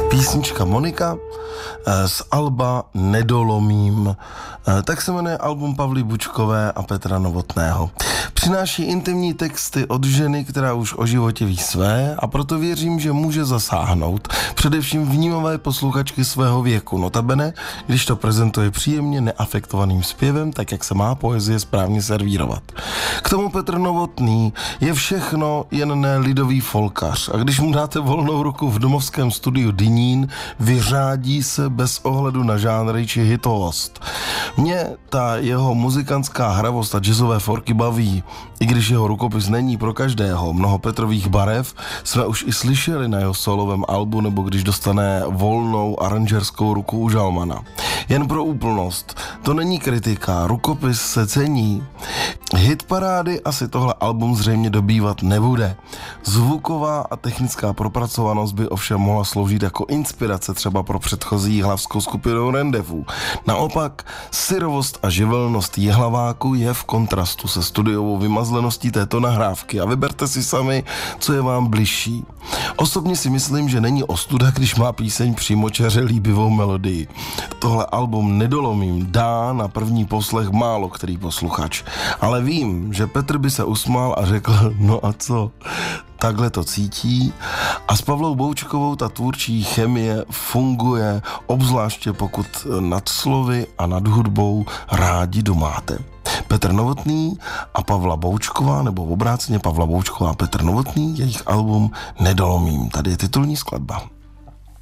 Písnička Monika z alba Nedolomím. Tak se jmenuje album Pavly Bučkové a Petra Novotného. Přináší intimní texty od ženy, která už o životě ví své, a proto věřím, že může zasáhnout především vnímavé posluchačky svého věku. Notabene, když to prezentuje příjemně neafektovaným zpěvem, tak jak se má poezie správně servírovat. K tomu Petr Novotný je všechno jen ne lidový folkař, a když mu dáte volnou ruku v domovském studiu Dynín, vyřádí se bez ohledu na žánry či hitovost. Mě ta jeho muzikantská hravost a jazzové forky baví, i když jeho rukopis není pro každého. Mnoho Petrových barev jsme už i slyšeli na jeho solovém albu, nebo když dostane volnou aranžerskou ruku u žalmana. Jen pro úplnost, to není kritika, rukopis se cení. Hitparády asi tohle album zřejmě dobývat nebude. Zvuková a technická propracovanost by ovšem mohla sloužit jako inspirace třeba pro předchozí hlavskou skupinu Rendezvous. Naopak, syrovost a živelnost Jihlaváku je v kontrastu se studiovou vymazleností této nahrávky a vyberte si sami, co je vám bližší. Osobně si myslím, že není ostuda, když má píseň přímočaře líbivou melodii. Tohle album Nedolomím dá na první poslech málo který posluchač, ale vím, že Petr by se usmál a řekl, no a co? Takhle to cítí a s Pavlou Boučkovou ta tvůrčí chemie funguje, obzvláště pokud nad slovy a nad hudbou rádi domáte. Petr Novotný a Pavla Boučková, nebo obráceně Pavla Boučková a Petr Novotný, jejich album Nedolomím. Tady je titulní skladba.